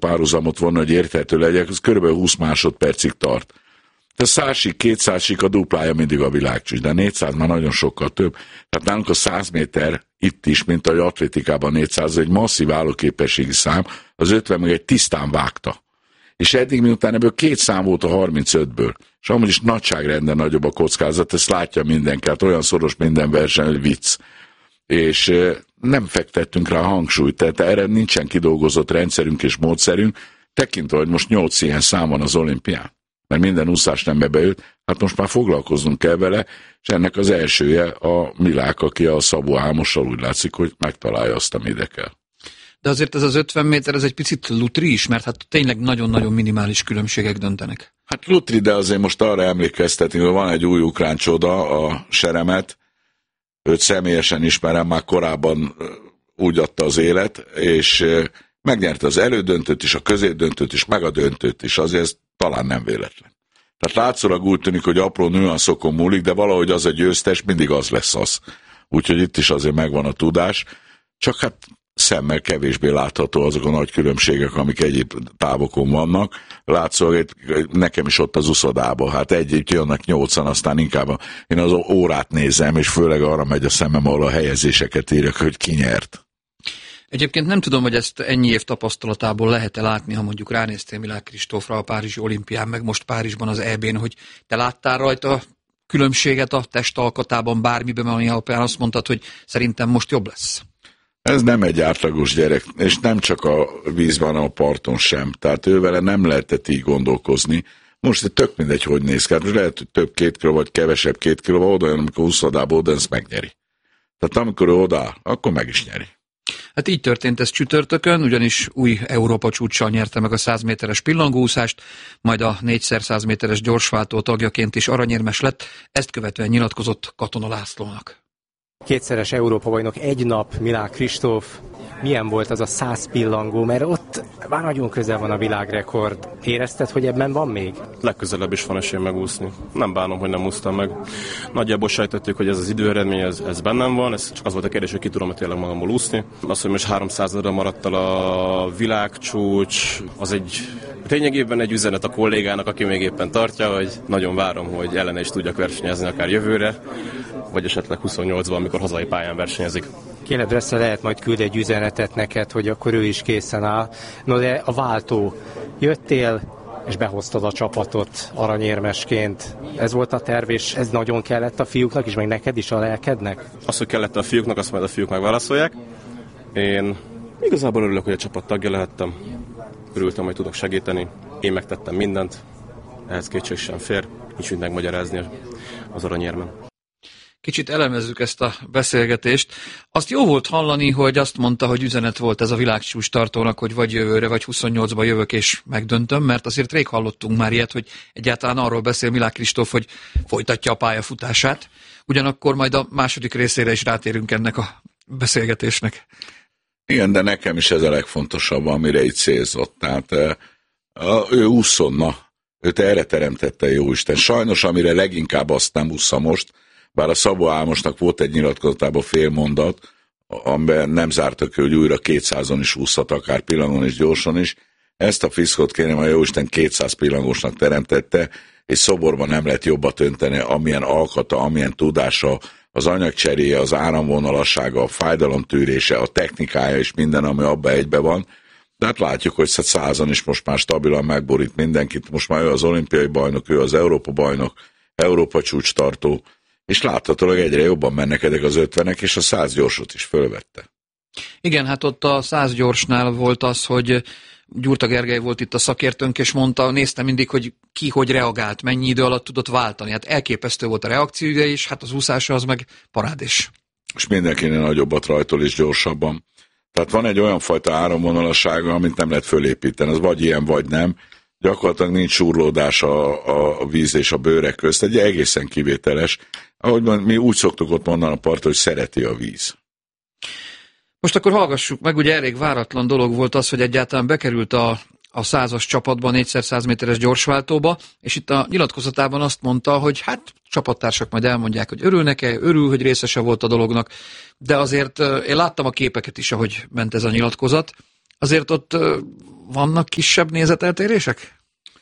párhuzamot vonni, hogy érthető legyek, az kb. 20 másodpercig tart. De 100-ig, 200-ig a duplája mindig a világcsúcs, de 400 már nagyon sokkal több. Tehát nálunk a 100 méter itt is, mint ahogy atlétikában 400, egy masszív állóképességi szám, az 50 meg egy tisztán vágta. És eddig miután ebből 2 szám volt a 35-ből, és amúgy is nagyságrenden nagyobb a kockázat, ezt látja mindenki, hát olyan szoros minden verseny, hogy vicc. És nem fektettünk rá a hangsúlyt, tehát erre nincsen kidolgozott rendszerünk és módszerünk, tekintve, hogy most 8 ilyen szám van az olimpián, mert minden úszás nembe bejött, hát most már foglalkoznunk kell vele, és ennek az elsője a Milák, aki a Szabó Ámossal úgy látszik, hogy megtalálja azt, ami ide kell. De azért ez az 50 méter, ez egy picit lutri is, mert hát tényleg nagyon-nagyon minimális különbségek döntenek. Hát lutri, de azért most arra emlékeztetni, hogy van egy új ukrán csoda, a Seremet, őt személyesen ismerem, már korábban úgy adta az élet, és megnyerte az elődöntőt is, a középdöntőt is, meg a döntőt is, azért ez talán nem véletlen. Tehát látszólag úgy tűnik, hogy apró nüanszokon múlik, de valahogy az a győztes mindig az lesz az. Úgyhogy itt is azért megvan a tudás, csak hát szemmel kevésbé látható azok a nagy különbségek, amik egyéb távokon vannak. Látszólag nekem is ott az uszodában, hát együtt jönnek 8-an, aztán inkább én az órát nézem, és főleg arra megy a szemem, ahol a helyezéseket írjak, hogy ki nyert. Egyébként nem tudom, hogy ezt ennyi év tapasztalatából lehet-e látni, ha mondjuk ránéztél Milák Kristófra a párizsi olimpián, meg most Párizsban az EB-n, hogy te láttál rajta különbséget a testalkatában, bármiben, ami alapján azt mondtad, hogy szerintem most jobb lesz. Ez nem egy átlagos gyerek, és nem csak a vízben, hanem a parton sem. Tehát ővele nem lehetett így gondolkozni. Most tök mindegy, hogy néz ki. Hát lehet, hogy több 2 kiló, vagy kevesebb 2 kiló, oda jön, amikor 20 oda ezt megnyeri. Tehát amikor ő oda, akkor meg is nyeri. Hát így történt ez csütörtökön, ugyanis új Európa csúccsal nyerte meg a 100 méteres pillangóúszást, majd a 4x100 méteres gyorsváltó tagjaként is aranyérmes lett, ezt követően nyilatkozott Katona Lászlónak. Kétszeres Európa-bajnok, egy nap Milák Kristóf. Milyen volt az a 100 pillangó, mert ott már nagyon közel van a világrekord. Érezted, hogy ebben van még? Legközelebb is van esély megúszni. Nem bánom, hogy nem úsztam meg. Nagyjából sejtettük, hogy ez az időeredmény, ez bennem van, ez csak az volt a kérdés, hogy ki tudom tényleg magamból úszni. Az, hogy most 300-ra maradt el a világcsúcs, az egy lényegében egy üzenet a kollégának, aki még éppen tartja, hogy nagyon várom, hogy ellene is tudjak versenyezni akár jövőre, vagy esetleg 28-ban, amikor hazai pályán versenyezik. Caleb Dressel lehet majd küld egy üzenetet neked, hogy akkor ő is készen áll. No, de a váltó. Jöttél, és behoztad a csapatot aranyérmesként. Ez volt a terv, és ez nagyon kellett a fiúknak is, meg neked is, a lelkednek? Az, hogy kellett a fiúknak, azt majd a fiúk megválaszolják. Én igazából örülök, hogy a csapat tagja lehettem. Örültem, hogy tudok segíteni. Én megtettem mindent. Ehhez kétség sem fér. Nincs mit megmagyarázni az aranyérmen. Kicsit elemezzük ezt a beszélgetést. Azt jó volt hallani, hogy azt mondta, hogy üzenet volt ez a világcsúcs tartónak, hogy vagy jövőre, vagy 28-ba jövök és megdöntöm, mert azért rég hallottunk már ilyet, hogy egyáltalán arról beszél Milák Kristóf, hogy folytatja a pályafutását. Ugyanakkor majd a második részére is rátérünk ennek a beszélgetésnek. Igen, de nekem is ez a legfontosabb, amire itt célzott. Tehát ő úszonna, őt erre teremtette Jóisten. Sajnos, amire leginkább azt nem ússza most, bár a Szabó Ámosnak volt egy nyilatkozatában fél mondat, amiben nem zártak ő, hogy újra 200-on is úszhat, akár pillangon is, gyorsan is. Ezt a fiszkot kérem, a Jóisten 200 pillangósnak teremtette, és szoborban nem lehet jobbat önteni, amilyen alkata, amilyen tudása, az anyagcseréje, az áramvonalassága, a fájdalomtűrése, a technikája és minden, ami abba egybe van. De hát látjuk, hogy 100-on is most már stabilan megborít mindenkit, most már ő az olimpiai bajnok, ő az Európa bajnok, Európa csúcs tartó, és láthatólag egyre jobban mennek ezek az 50-ek, és a 100 gyorsot is fölvette. Igen, hát ott a 100 gyorsnál volt az, hogy Gyurta Gergely volt itt a szakértőnk, és mondta, nézte mindig, hogy ki hogy reagált, mennyi idő alatt tudott váltani. Hát elképesztő volt a reakciója, és hát az úszása az meg parádés. És mindenkinél nagyobbat rajtol és gyorsabban. Tehát van egy olyan fajta áramvonalassága, amit nem lehet fölépíteni, az vagy ilyen, vagy nem. Gyakorlatilag nincs súrlódás a víz és a bőrek közt, egy egészen kivételes. Ahogy mi úgy szoktuk ott mondani a parton, hogy szereti a víz. Most akkor hallgassuk meg, ugye elég váratlan dolog volt az, hogy egyáltalán bekerült a 100-as csapatba, 4x100 méteres gyorsváltóba, és itt a nyilatkozatában azt mondta, hogy hát csapattársak majd elmondják, hogy örülnek-e, örül, hogy részese volt a dolognak, de azért én láttam a képeket is, ahogy ment ez a nyilatkozat, azért ott vannak kisebb nézeteltérések?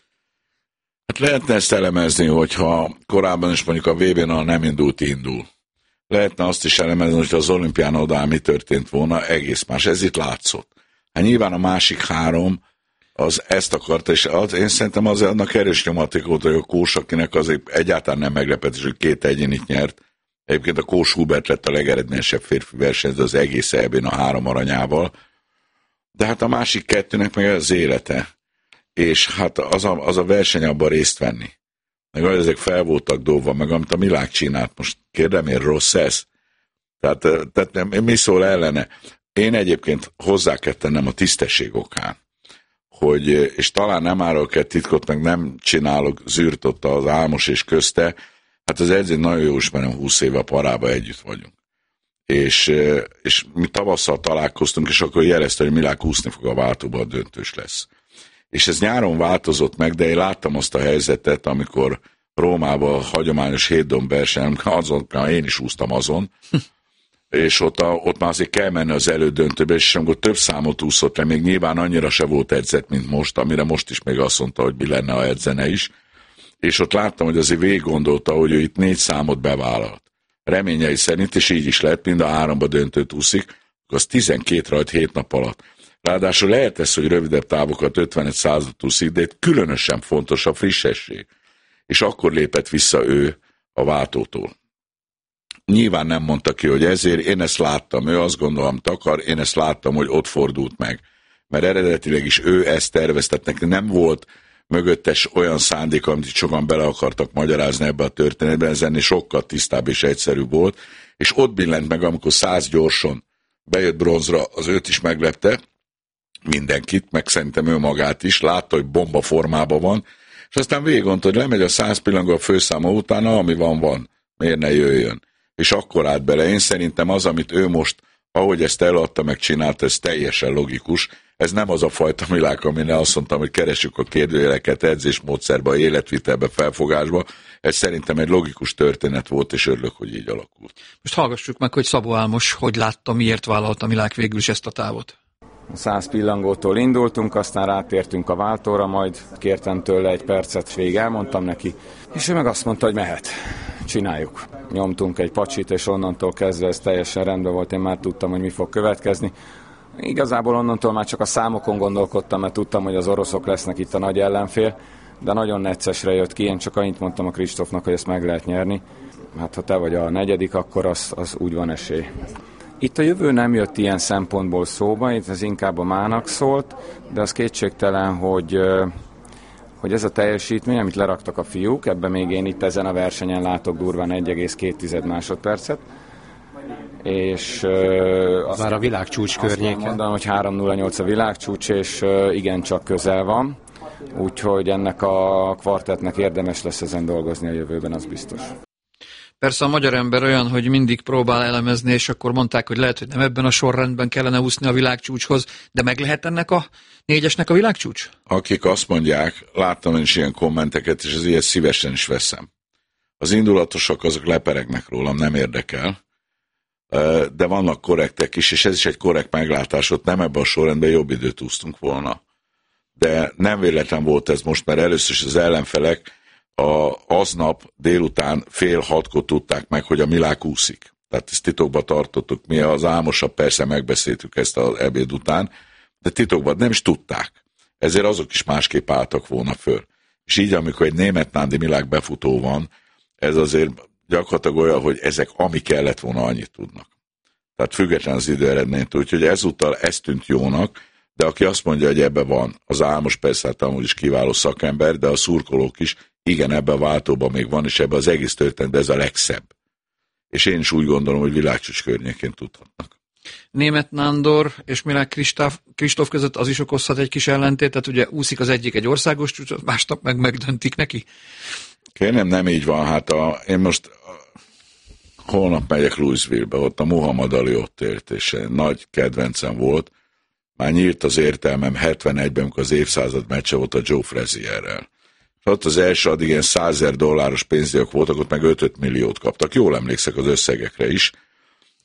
Hát lehetne ezt elemezni, hogyha korábban is mondjuk a VB-n nem indul. Lehetne azt is elemezni, hogy az olimpián odáll mi történt volna, egész más. Ez itt látszott. Hát nyilván a másik három az ezt akarta, és én szerintem az annak erős nyomaték volt, hogy a Kós, akinek azért egyáltalán nem meglepetés, hogy 2 egyénit nyert. Egyébként a Kós Hubert lett a legeredményesebb férfi versenyző az egész EB-n a 3 aranyával. De hát a másik 2-nek meg az élete. És hát az a verseny abban részt venni. Meg ezek fel voltak dobva, meg amit a Milák csinált, most kérdem én, rossz ez? Tehát mi szól ellene? Én egyébként hozzá kell tennem a tisztesség okán, hogy, és talán nem árulok el titkot, meg nem csinálok zűrt ott az Álmos és közte, hát az edző nagyon jó ismerem, 20 éve a Parában együtt vagyunk. És mi tavasszal találkoztunk, és akkor jelezte, hogy Milák úszni fog a váltóba, a döntős lesz. És ez nyáron változott meg, de én láttam azt a helyzetet, amikor Rómában a hagyományos 7 domb verseny, azon, én is úsztam azon, és ott már azért kell menni az elődöntőbe, és amikor több számot úszott le, még nyilván annyira se volt edzett, mint most, amire most is még azt mondta, hogy mi lenne, ha edzene is. És ott láttam, hogy azért végig gondolta, hogy ő itt 4 számot bevállalt. Reményei szerint, és így is lett, mind a 3-ba döntőt úszik, az 12 rajt 7 nap alatt. Ráadásul lehet ez, hogy rövidebb távokat 51 századot úszik, de itt különösen fontos a frissesség. És akkor lépett vissza ő a váltótól. Nyilván nem mondta ki, hogy ezért, én ezt láttam, ő azt gondolom akar, én ezt láttam, hogy ott fordult meg. Mert eredetileg is ő ezt tervezte, neki nem volt mögöttes olyan szándék, amit sokan bele akartak magyarázni ebbe a történetben, ez ennél sokkal tisztább és egyszerűbb volt, és ott billent meg, amikor 100 gyorsan bejött bronzra, az őt is meglepte, mindenkit, meg szerintem ő magát is, látta, hogy bomba formában van, és aztán végig gondolta, hogy lemegy a 100 pillangó a főszáma utána, ami van, miért ne jöjjön. És akkor állt bele. Én szerintem az, amit ő most, ahogy ezt eladta, meg csinált, ez teljesen logikus. Ez nem az a fajta Milák, amire azt mondtam, hogy keressük a kérdőjeleket edzésmódszerbe, életvitelbe, felfogásba. Ez szerintem egy logikus történet volt, és örülök, hogy így alakult. Most hallgassuk meg, hogy Szabó Álmos hogy látta, miért vállalta Milák végül is ezt a távot. 100 pillangótól indultunk, aztán rátértünk a váltóra, majd kértem tőle egy percet, végig elmondtam neki, és ő meg azt mondta, hogy mehet, csináljuk. Nyomtunk egy pacsit, és onnantól kezdve ez teljesen rendben volt, én már tudtam, hogy mi fog következni. Igazából onnantól már csak a számokon gondolkodtam, mert tudtam, hogy az oroszok lesznek itt a nagy ellenfél, de nagyon neccesre jött ki, én csak annyit mondtam a Kristófnak, hogy ezt meg lehet nyerni. Hát ha te vagy a 4., akkor az úgy van esély. Itt a jövő nem jött ilyen szempontból szóba, itt ez inkább a mának szólt, de az kétségtelen, hogy ez a teljesítmény, amit leraktak a fiúk, ebben még én itt ezen a versenyen látok durván 1,2 másodpercet, és már a világcsúcs környéken. Mondanom, hogy 3:08 a világcsúcs, és igencsak közel van, úgyhogy ennek a kvartettnek érdemes lesz ezen dolgozni a jövőben, az biztos. Persze a magyar ember olyan, hogy mindig próbál elemezni, és akkor mondták, hogy lehet, hogy nem ebben a sorrendben kellene úszni a világcsúcshoz, de meg lehet ennek a 4-esnek a világcsúcs? Akik azt mondják, láttam én is ilyen kommenteket, és az ilyet szívesen is veszem. Az indulatosak azok leperegnek rólam, nem érdekel, de vannak korrektek is, és ez is egy korrekt meglátás, ott nem ebben a sorrendben jobb időt úsztunk volna. De nem véletlen volt ez most, mert először is az ellenfelek aznap délután 5:30 tudták meg, hogy a Milák úszik. Tehát ezt titokban tartottuk. Mi az Álmosabb persze megbeszéltük ezt az ebéd után, de titokban nem is tudták. Ezért azok is másképp álltak volna föl. És így, amikor egy német Nándi Milák befutó van, ez azért gyakorlatilag olyan, hogy ezek ami kellett volna, annyit tudnak. Tehát független az időeredménytől. Úgyhogy ezúttal ez tűnt jónak, de aki azt mondja, hogy ebbe van, az Álmos persze hát amúgy is kiváló szakember, de a szurkolók is, igen, ebbe a váltóban még van, és ebbe az egész történetben ez a legszebb. És én is úgy gondolom, hogy világcsúcs környékén tudhatnak. Németh Nándor és Milák Kristóf között az is okozhat egy kis ellentétet, ugye úszik az egyik egy országos csúcsot, másnap meg megdöntik neki. Kérem, nem így van. Hát én most holnap megyek Louisville-be, ott a Muhammad Ali ott ért, és nagy kedvencem volt. Már nyílt az értelmem 71-ben, amikor az évszázad meccse volt a Joe Frazierrel. Ott az első addig ilyen $100,000 pénzdíjak voltak, ott meg 5 milliót kaptak. Jól emlékszek az összegekre is.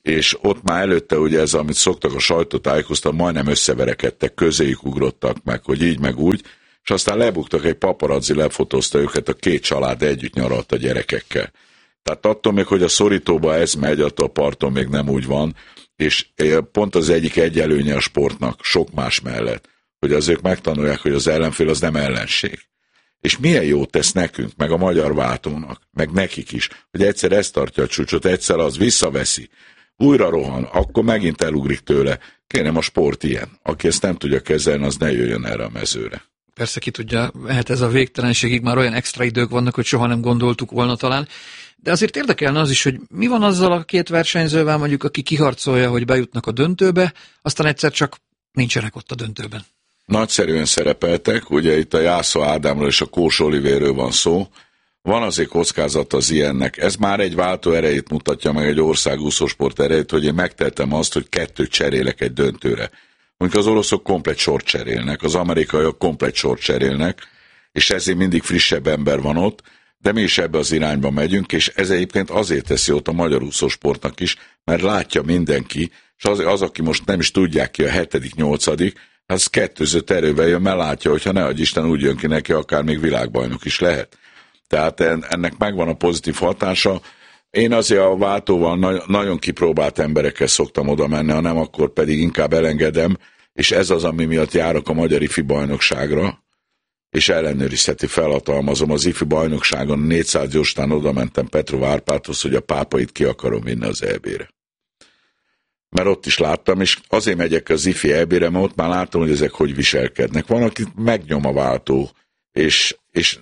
és ott már előtte ugye ez, amit szoktak a sajtótájékoztatón, majdnem összeverekedtek, közéjük ugrottak meg, hogy így meg úgy, és aztán lebuktak, egy paparazzi lefotózta őket, a két család együtt nyaralt a gyerekekkel. Tehát attól még, hogy a szorítóba ez megy, attól a parton még nem úgy van, és pont az egyik egyelőnye a sportnak, sok más mellett, hogy az ők megtanulják, hogy az ellenfél az nem ellenség. És milyen jót tesz nekünk, meg a magyar váltónak, meg nekik is, hogy egyszer ez tartja a csúcsot, egyszer az visszaveszi, újra rohan, akkor megint elugrik tőle. Kérem, a sport ilyen. Aki ezt nem tudja kezelni, az ne jöjjön erre a mezőre. Persze ki tudja, mehet ez a végtelenségig, már olyan extra idők vannak, hogy soha nem gondoltuk volna talán. De azért érdekelne az is, hogy mi van azzal a két versenyzővel, mondjuk, aki kiharcolja, hogy bejutnak a döntőbe, aztán egyszer csak nincsenek ott a döntőben. Nagyszerűen szerepeltek, ugye itt a Jászó Ádámról és a Kós Olivérről van szó. Van azért kockázat az ilyennek. Ez már egy váltó erejét mutatja meg, egy ország úszósport erejét, hogy én megtettem azt, hogy 2 cserélek egy döntőre. Mondjuk az oroszok komplet sort cserélnek, az amerikaiak komplet sort cserélnek, és ezért mindig frissebb ember van ott, de mi is ebbe az irányba megyünk, és ez egyébként azért teszi ott a magyar úszósportnak is, mert látja mindenki, és az aki most nem is tudják ki a 7., 8., az kettőzött erővel jön, mert látja, hogyha ne adj Isten úgy jön ki neki, akár még világbajnok is lehet. Tehát ennek megvan a pozitív hatása. Én azért a váltóval nagyon kipróbált emberekkel szoktam oda menni, ha nem, akkor pedig inkább elengedem, és ez az, ami miatt járok a magyar ifi bajnokságra, és ellenőrizheti, felhatalmazom az ifi bajnokságon, 400 gyorsán oda mentem Petrov Árpádhoz, hogy a pápait ki akarom vinni az EB-re. Mert ott is láttam, és azért megyek az ifi EB-re, mert ott már láttam, hogy ezek hogy viselkednek. Van, akit megnyom a váltó, és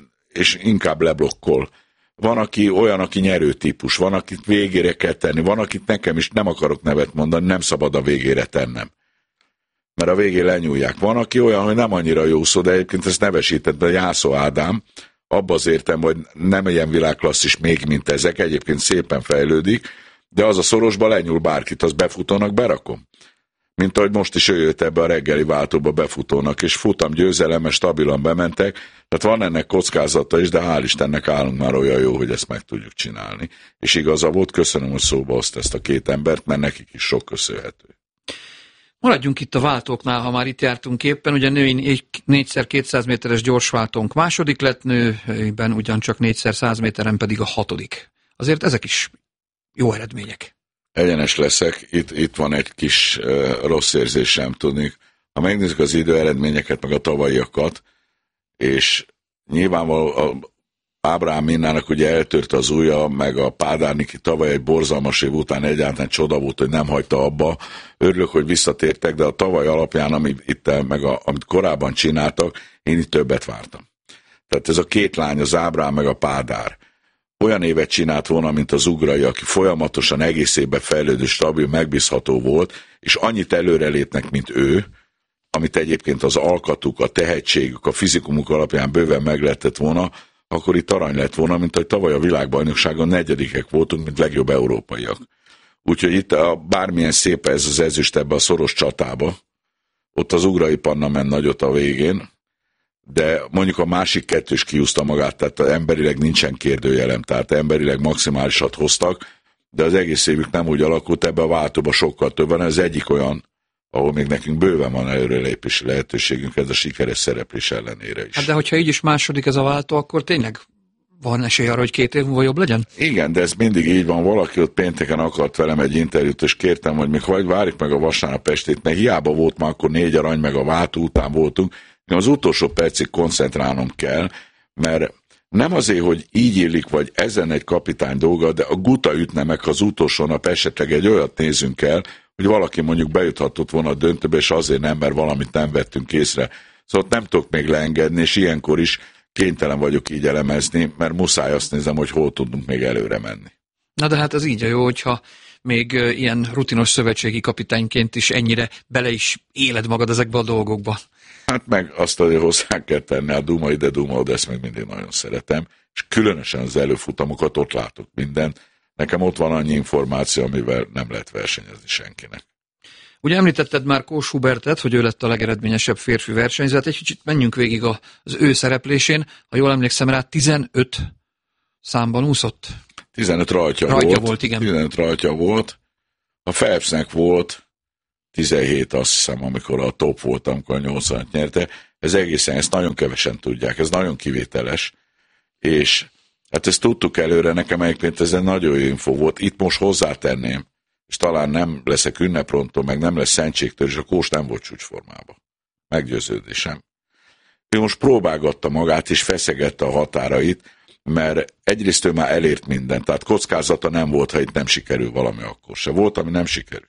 inkább leblokkol. Van, aki olyan, aki nyerő típus, van, akit végére kell tenni, van, akit nekem is nem akarok nevet mondani, nem szabad a végére tennem. Mert a végén lenyúlják. Van, aki olyan, hogy nem annyira jó szó, de egyébként ezt nevesített be Jászó Ádám, abba az értem, hogy nem ilyen világklasszis még, mint ezek, egyébként szépen fejlődik, de az a szorosba lenyúl bárkit, az befutónak berakom. Mint ahogy most is ő jött ebbe a reggeli váltóba befutónak, és futam győzelemmel, stabilan bementek, tehát van ennek kockázata is, de hál' Istennek állunk már olyan jó, hogy ezt meg tudjuk csinálni. És igaza volt, köszönöm, hogy szóba hozta ezt a két embert, mert nekik is sok köszönhető. Maradjunk itt a váltóknál, ha már itt jártunk éppen. Ugye női 4x200 méteres gyorsváltónk második lett, nőben ugyancsak 4x100 méteren pedig a 6. Azért ezek is jó eredmények. Egyenes leszek, itt van egy kis rossz érzésem, tudni. Ha megnézzük az időeredményeket, meg a tavalyiakat, és nyilvánvalóan Ábrahám Minnának ugye eltört az ujja, meg a Pádárniki tavaly egy borzalmas év után egyáltalán csoda volt, hogy nem hagyta abba. Örülök, hogy visszatértek, de a tavaly alapján, amit korábban csináltak, én itt többet vártam. Tehát ez a két lány, az Ábrahám meg a Pádár, olyan évet csinált volna, mint az ugrai, aki folyamatosan egész évben fejlődő, stabil, megbízható volt, és annyit előrelépnek, mint ő, amit egyébként az alkatuk, a tehetségük, a fizikumuk alapján bőven meg lehetett volna, akkor itt arany lett volna, mint hogy tavaly a világbajnokságon 4. voltunk, mint legjobb európaiak. Úgyhogy itt bármilyen szép ez az ezüst ebbe a szoros csatába, ott az ugrai panna ment nagyot a végén, de mondjuk a másik kettős kiúzta magát, tehát emberileg nincsen kérdőjelem, tehát emberileg maximálisat hoztak, de az egész évük nem úgy alakult, ebbe a váltóba sokkal több van, ez egyik olyan, ahol még nekünk bőven van előrelépési lehetőségünk, ez a sikeres szereplés ellenére is. Hát de hogyha így is második ez a váltó, akkor tényleg van esély arra, hogy 2 év múlva jobb legyen? Igen, de ez mindig így van. Valaki ott pénteken akart velem egy interjút, és kértem, hogy még várjuk meg a vasárnap estét, mert hiába volt már akkor 4 arany, meg a váltó után voltunk, az utolsó percig koncentrálnom kell, mert nem azért, hogy így illik, vagy ezen egy kapitány dolga, de a guta ütne meg az utolsó nap esetleg egy olyat nézzünk el, hogy valaki mondjuk bejuthatott volna a döntőbe, és azért nem, mert valamit nem vettünk észre. Szóval nem tudok még leengedni, és ilyenkor is kénytelen vagyok így elemezni, mert muszáj azt nézem, hogy hol tudunk még előre menni. Na de hát ez így a jó, hogyha még ilyen rutinos szövetségi kapitányként is ennyire bele is éled magad ezekbe a dolgokba. Hát meg azt azért hozzá kell tenni, a Duma ide, Duma oda, ezt meg mindig nagyon szeretem, és különösen az előfutamokat ott látok mindent. Nekem ott van annyi információ, amivel nem lehet versenyezni senkinek. Ugye említetted már Kós Hubertet, hogy ő lett a legeredményesebb férfi versenyző, hát egy kicsit menjünk végig az ő szereplésén. Ha jól emlékszem rá, 15 számban úszott. 15 rajtja volt, igen. 15 rajtja volt. A Phelpsnek volt 17, azt hiszem, amikor a top volt, amikor a 80-at nyerte. Ez egészen, ezt nagyon kevesen tudják, ez nagyon kivételes, és hát ezt tudtuk előre, nekem egyébként ez egy nagyon jó info volt. Itt most hozzátenném, és talán nem leszek ünneprontó, meg nem lesz szentségtől, és a Kós nem volt csúcsformában. Meggyőződésem. Ő most próbálgatta magát, és feszegette a határait, mert egyrészt ő már elért mindent, tehát kockázata nem volt, ha itt nem sikerül valami, akkor se volt, ami nem sikerült.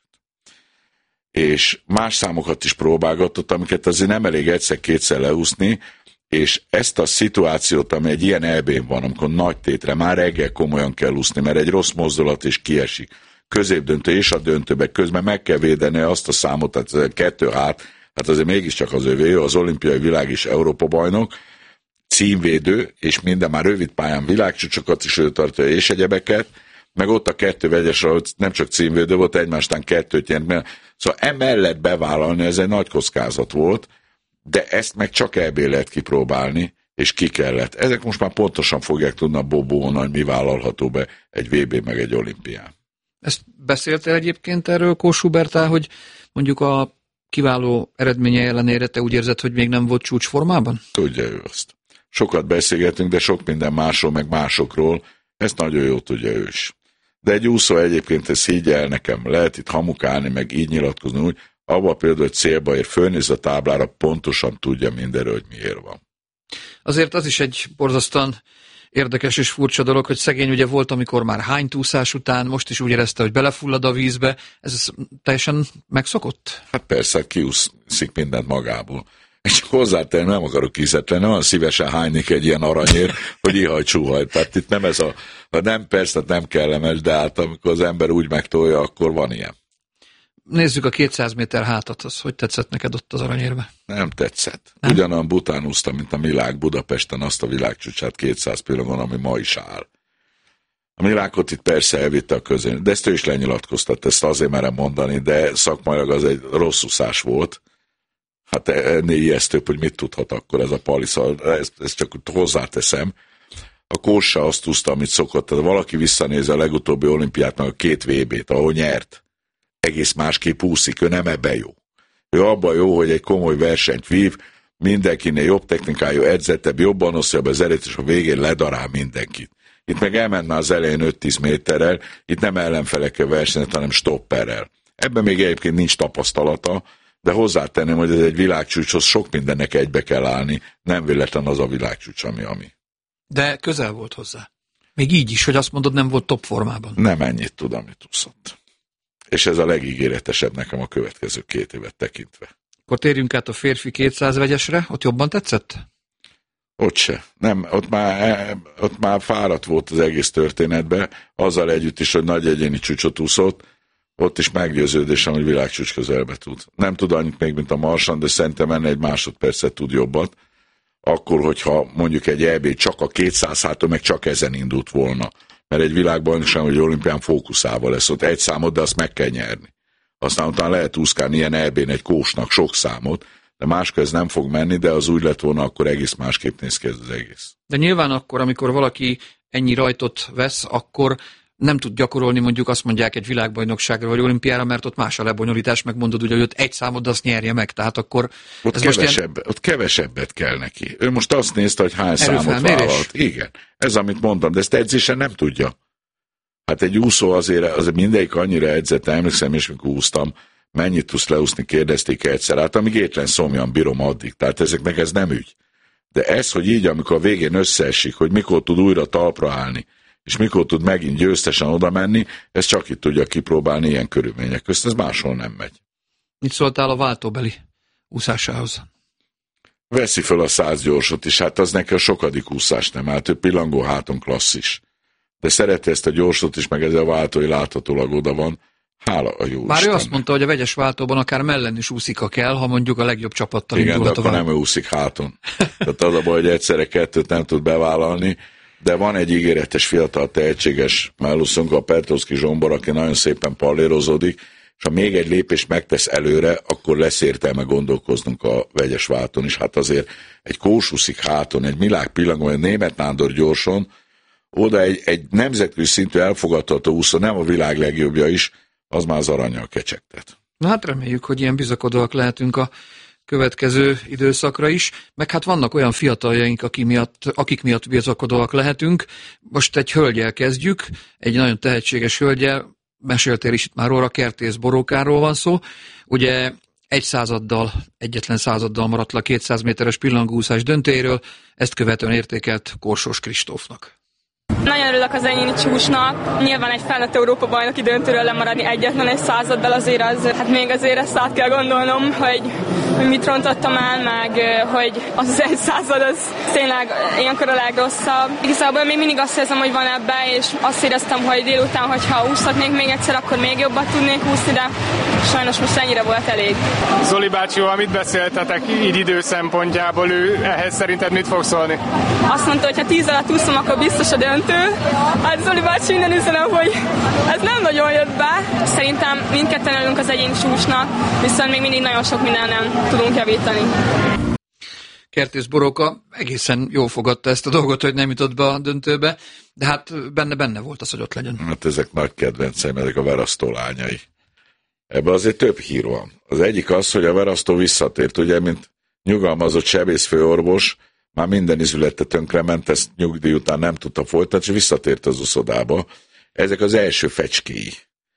És más számokat is próbálgatott, amiket azért nem elég egyszer-kétszer leúszni, és ezt a szituációt, ami egy ilyen EB-n van, amikor nagy tétre már reggel komolyan kell úszni, mert egy rossz mozdulat is kiesik, középdöntő és a döntőbe közben meg kell védeni azt a számot, tehát ez 2 hát azért mégiscsak az övé, az olimpiai világ és Európa bajnok, címvédő, és minden már rövid pályán világcsúcsokat is ő tartja, és egyebeket, meg ott a 2 vegyes, ahol nem csak címvédő volt, egymástán 2 nyert, szóval emellett bevállalni, ez egy nagy kockázat volt, de ezt meg csak EB lehet kipróbálni, és ki kellett. Ezek most már pontosan fogják tudni a Bobón, hogy mi vállalható be egy VB meg egy olimpián. Ezt beszéltél egyébként erről, Kós Hubertál, hogy mondjuk a kiváló eredménye ellenére te úgy érzed, hogy még nem volt csúcsformában? Tudja ő azt. Sokat beszélgetünk, de sok minden másról, meg másokról, ezt nagyon jól tudja ő is. De egy úszó egyébként, ezt így el nekem, lehet itt hamukálni, meg így nyilatkozni úgy, abban például, hogy célba ér, fölnéz a táblára, pontosan tudja mindenről, hogy miért van. Azért az is egy borzasztóan érdekes és furcsa dolog, hogy szegény ugye volt, amikor már hánytúszás után, most is úgy érezte, hogy belefullad a vízbe. Ez teljesen megszokott? Hát persze, kiúszik mindent magából. És hozzátenni nem akarok ízetlen, nem szívesen hánynék egy ilyen aranyért, hogy ihaj-csúhaj. Tehát itt nem ez nem persze, nem kellemes, de hát amikor az ember úgy megtolja, akkor van ilyen. Nézzük a 200 méter hátat, az hogy tetszett neked ott az aranyérbe? Nem tetszett. Nem? Ugyanolyan bután úsztam, mint a Milák Budapesten azt a világcsúcsát 200 pillangon, ami ma is áll. A Milákot itt persze elvitte a közön, de ezt ő is lenyilatkoztat, ezt azért merem mondani, de szakmailag az egy rossz úszás volt. Hát ennél ijesztőbb, hogy mit tudhat akkor ez a Palisza, ezt csak hozzáteszem. A Kóssa azt úszta, amit szokott, tehát valaki visszanéz a legutóbbi olimpiát, meg a 2 VB-t, ahol nyert, egész másképp úszik, ő nem ebben jó. Ő abban jó, hogy egy komoly versenyt vív, mindenkinél jobb technikájú, edzettebb, jobban osztja be az erőt, és a végén ledarál mindenkit. Itt meg elment már az elején 5-10 méterrel, itt nem ellenfelekkel versenyt, hanem stopperrel. Ebben még egyébként nincs tapasztalata, de hozzátenném, hogy ez egy világcsúcshoz sok mindennek egybe kell állni, nem véletlen az a világcsúcs, ami. De közel volt hozzá. Még így is, hogy azt mondod, nem volt top formában. Nem ennyit tud, amit úszott. És ez a legígéretesebb nekem a következő 2 évet tekintve. Akkor térjünk át a férfi 200 vegyesre, ott jobban tetszett? Ott se. Nem, ott már fáradt volt az egész történetben, azzal együtt is, hogy nagy egyéni csúcsot úszott, ott is meggyőződésem, hogy világcsúcs közelbe tud. Nem tud annyit még, mint a Marsan, de szerintem ennél egy másodpercet tud jobbat. Akkor, hogyha mondjuk egy EB csak a 200 háton, meg csak ezen indult volna. Mert egy világbajnokság, vagy olimpián fókuszával lesz ott egy számot, de azt meg kell nyerni. Aztán utána lehet úszkálni ilyen EB-n egy Kósnak sok számot, de máskor ez nem fog menni, de az úgy lett volna, akkor egész másképp néz ki ez az egész. De nyilván akkor, amikor valaki ennyi rajtot vesz, akkor nem tud gyakorolni, mondjuk azt mondják egy világbajnokságra vagy olimpiára, mert ott más a lebonyolítás, megmondod ugye, hogy ott egy számod, azt nyerje meg, tehát akkor... Ott kevesebbet kell neki. Ő most azt nézte, hogy hány számot vállalt. Igen, ez amit mondtam, de ezt edzésen nem tudja. Hát egy úszó azért mindegyik annyira edzett, emlékszem is, mikor úsztam, mennyit tudsz leúszni, kérdezték egyszer, hát amíg étlen szomjan bírom addig, tehát ezeknek ez nem ügy. De ez, hogy így, amikor a végén összeesik, hogy mikor tud újra talpra állni, és mikor tud megint győztesen oda menni, ez csak itt tudja kipróbálni ilyen körülmények közt, ez máshol nem megy. Mit szóltál a váltóbeli úszásához? Veszi föl a 100 gyorsot is, hát az neki a sokadik úszás nem állt, ő pillangó háton klasszis. De szereti ezt a gyorsot is, meg ez a váltói láthatólag oda van, hála a jó Bár Istennek. Ő azt mondta, hogy a vegyes váltóban akár mellen is úszik, ha kell, ha mondjuk a legjobb csapattal indulhat a váltó. Igen, de akkor nem úszik háton. Tehát az a baj, hogy egyszerre 2 nem tud bevállalni, de van egy ígéretes fiatal tehetséges melluszunk, a Petrovszki Zsombor, aki nagyon szépen pallérozódik, és ha még egy lépést megtesz előre, akkor lesz értelme gondolkoznunk a vegyes válton is. Hát azért egy Kós úszik háton, egy Milák pillangó, egy Németh Nándor gyorson, oda egy nemzetközi szintű elfogadható úszó, nem a világ legjobbja is, az már az arannyal kecsegtet. Na hát reméljük, hogy ilyen bizakodóak lehetünk a következő időszakra is, meg hát vannak olyan fiataljaink, akik miatt bizakodóak lehetünk. Most egy hölgyel kezdjük, egy nagyon tehetséges hölgyel, meséltél is itt már róla, Kertész Borókáról van szó. Ugye egyetlen századdal maradt le a 200 méteres pillangóúszás döntőjéről, ezt követően értékelt Korsós Kristófnak. Nagyon örülök az egyéni csúcsnak. Nyilván egy felnőtt Európa-bajnoki döntőről lemaradni egyetlen egy századdal azért hát még azért ezt át kell gondolnom, hogy mit rontottam el, meg hogy az egy század, az tényleg ilyenkor a legrosszabb. Igazából még mindig azt érzem, hogy van ebbe, és azt éreztem, hogy délután, hogyha úszhatnék még egyszer, akkor még jobban tudnék úszni, de sajnos most ennyire volt elég. Zoli bácsival mit beszéltetek így idő szempontjából, ő ehhez szerinted mit fog szólni? Azt mondta, hogy ha 10 alatt úszom, akkor biztos a döntő. Hát Zoli bácsi, innen üzenem, hogy ez nem nagyon jött be. Szerintem mindketten örülünk az egyéni csúcsnak, viszont még mindig nagyon sok mindenen tudunk javítani. Kertész Boróka egészen jól fogadta ezt a dolgot, hogy nem jutott be a döntőbe, de hát benne volt az, hogy ott legyen. Hát ezek nagy kedvenceim, ezek a Verasztó lányai. Ebben azért több hír van. Az egyik az, hogy a Verasztó visszatért, ugye, mint nyugalmazott sebészfőorvos, már minden izülete tönkrement, ezt nyugdíj után nem tudta folytatni, és visszatért az uszodába. Ezek az első fecskéi.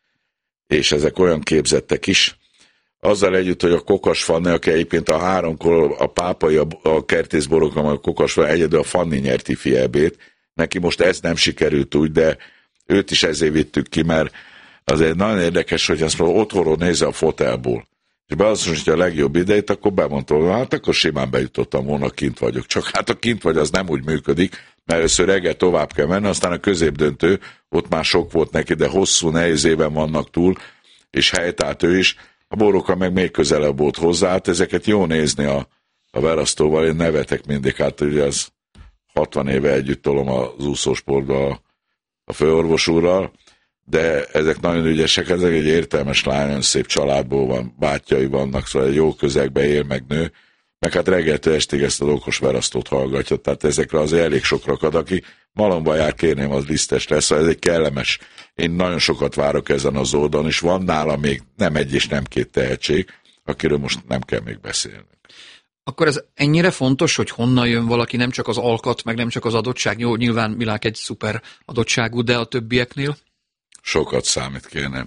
És ezek olyan képzettek is. Azzal együtt, hogy a Kokas Fanni, aki egyébként a 3-kor a pápai, a Kertész Boróka, a Kokas Fanni, egyedül a Fanni nyerti fiebét. Neki most ez nem sikerült úgy, de őt is ezért vittük ki, mert azért nagyon érdekes, hogy ezt otthonról nézze a fotelból. És beazonosítja a legjobb idejét, akkor bemondta, hogy hát akkor simán bejutottam volna, kint vagyok. Csak hát a kint vagy, az nem úgy működik, mert először reggel tovább kell menni, aztán a középdöntő, ott már sok volt neki, de hosszú, nehéz éven vannak túl, és helytált ő is. A Boróka meg még közelebb volt hozzá, hát ezeket jó nézni a Verasztóval, én nevetek mindig, hát ugye az 60 éve együtt tolom az úszósportba a főorvos úrral, de ezek nagyon ügyesek, ezek egy értelmes lány, nagyon szép családból van, bátyjai vannak, szóval egy jó közegbe él, meg nő, meg hát reggeltől estig ezt az okos Verasztót hallgatja, tehát ezekre azért elég sok rakad, aki malomba jár, kérném, az biztos lesz, szóval ez egy kellemes. Én nagyon sokat várok ezen az oldalon, és van nála még nem egy és nem két tehetség, akiről most nem kell még beszélni. Akkor ez ennyire fontos, hogy honnan jön valaki, nem csak az alkat, meg nem csak az adottság, jó, nyilván világ egy szuper adottságú, de a többieknél? Sokat számít, kérnem.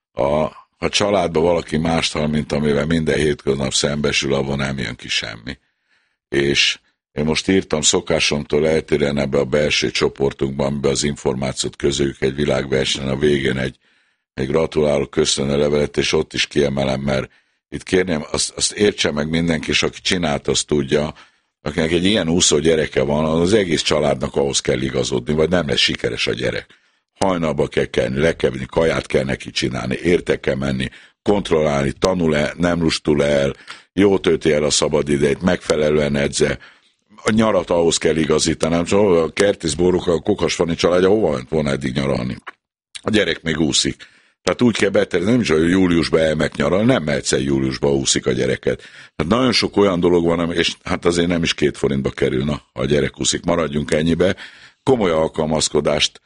Ha családban valaki mást hall, mint amivel minden hétköznap szembesül, avon nem jön ki semmi. És én most írtam szokásomtól eltérően ebbe a belső csoportunkban, amiben az információt közöljük egy világversenyen, a végén egy gratuláló köszönő levelet, és ott is kiemelem, mert itt kérném, azt értse meg mindenki, és aki csinált, azt tudja, akinek egy ilyen úszó gyereke van, az egész családnak ahhoz kell igazodni, vagy nem lesz sikeres a gyerek. Hajnalba kell kelni, le kell venni, kaját kell neki csinálni, érte kell menni, kontrollálni, tanul-e, nem lustul el, jó tölti el a szabadidejét, megfelelően edze, a nyarat ahhoz kell igazítani, a Kertész Boróka, a Kokas Fanni családja hova ment volna eddig nyaralni? A gyerek még úszik. Tehát úgy kell betervezni, nem is, hogy júliusban elmek nyaralni, nem mehetsz el júliusban úszik a gyereket. Tehát nagyon sok olyan dolog van, és hát azért nem is 2 forintba kerül, ha a gyerek úszik, maradjunk ennyibe. Komoly alkalmazkodást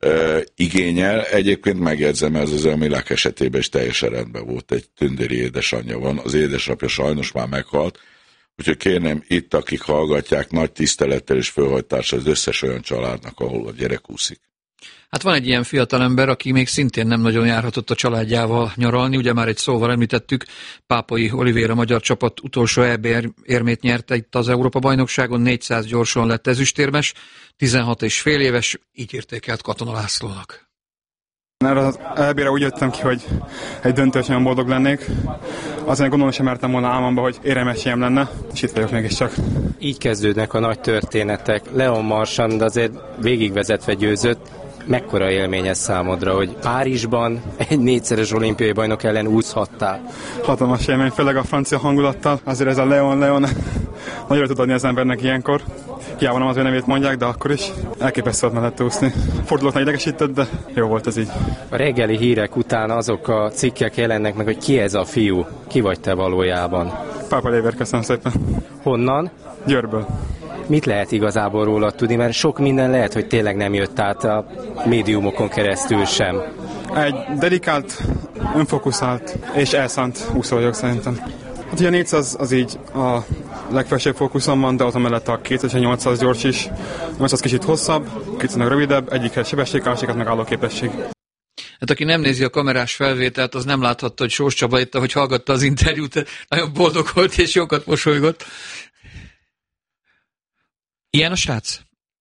igényel. Egyébként megjegyzem, ez az Emilák esetében is teljesen rendben volt. Egy tündéri édesanyja van, az édesapja sajnos már meghalt, úgyhogy kérném itt, akik hallgatják, nagy tisztelettel és fölhajtással az összes olyan családnak, ahol a gyerek úszik. Hát van egy ilyen fiatalember, aki még szintén nem nagyon járhatott a családjával nyaralni, ugye már egy szóval említettük, Pápai Olivéra magyar csapat utolsó EB érmét nyerte itt az Európa-bajnokságon, 400 gyorsan lett ezüstérmes, 16 és fél éves, így értékelt Katona Lászlónak. Erre az EB-re úgy jöttem ki, hogy egy döntős nagyon boldog lennék. Azért gondolom sem mertem volna álmomba, hogy éremesélyem lenne, és itt vagyok mégiscsak. Így kezdődnek a nagy történetek. Leon Marchand azért végigvezetve győzött. Mekkora élmény ez számodra, hogy Párizsban egy 4-szeres olimpiai bajnok ellen úszhattál? Hatalmas élmény, főleg a francia hangulattal. Azért ez a Leon nagyra tud adni az embernek ilyenkor. Hiába nem az ő nevét mondják, de akkor is elképesztő volt mellett úszni. Fordulóknál idegesített, de jó volt ez így. A reggeli hírek után azok a cikkek jelennek meg, hogy ki ez a fiú? Ki vagy te valójában? Pápa Léver, köszönöm szépen. Honnan? Győrből. Mit lehet igazából róla tudni? Mert sok minden lehet, hogy tényleg nem jött át a médiumokon keresztül sem. Egy dedikált önfokuszált és elszánt úszó vagyok szerintem. Hát ugye a 400 az így a legfelsőbb fókuszom van, de ott mellett a 2800 gyors is. 800 kicsit hosszabb, 200 rövidebb, egyikhez sebesség, a másikat meg állóképesség. Hát aki nem nézi a kamerás felvételt, az nem láthatta, hogy Sós Csaba itt, ahogy hallgatta az interjút, nagyon boldog volt és jókat mosolygott. Ilyen a srác?